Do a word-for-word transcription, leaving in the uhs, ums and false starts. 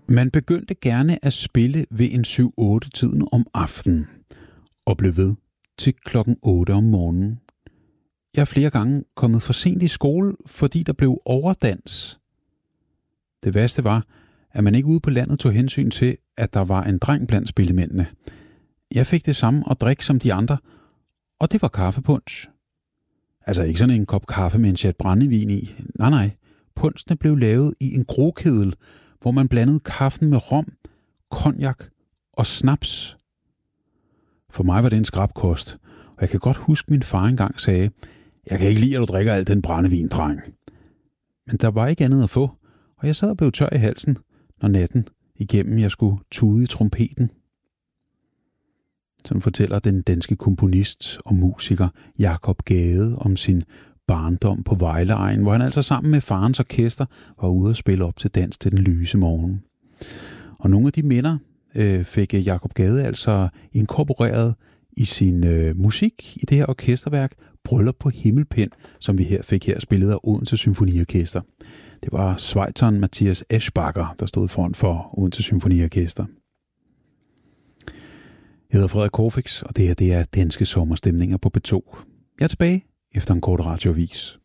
Man begyndte gerne at spille ved en syv otte tiden om aftenen og blev ved til klokken otte om morgenen. Jeg er flere gange kommet for sent i skole, fordi der blev overdans. Det værste var, at man ikke ude på landet tog hensyn til, at der var en dreng blandt spillemændene. Jeg fik det samme at drikke som de andre, og det var kaffepunch. Altså ikke sådan en kop kaffe med en chat brændevin i. Nej, nej. Punchene blev lavet i en grokedel, hvor man blandede kaffen med rom, cognac og snaps. For mig var det en skrabkost, og jeg kan godt huske, min far engang sagde, jeg kan ikke lide, at du drikker al den brændevin, dreng. Men der var ikke andet at få, og jeg sad og blev tør i halsen, når natten igennem jeg skulle tude i trompeten. Som fortæller den danske komponist og musiker Jakob Gade om sin barndom på Vejleegn, hvor han altså sammen med farens orkester var ude at spille op til dans til den lyse morgen. Og nogle af de minder øh, fik Jakob Gade altså inkorporeret i sin øh, musik i det her orkesterværk Bryllup på Himmelpind, som vi her fik her spillet af Odense Symfoniorkester. Det var schweizeren Matthias Eschbacher, der stod foran for Odense Symfoniorkester. Jeg hedder Frederik Corfix, og det her det er Danske Sommerstemninger på P to. Jeg er tilbage efter en kort radioavis.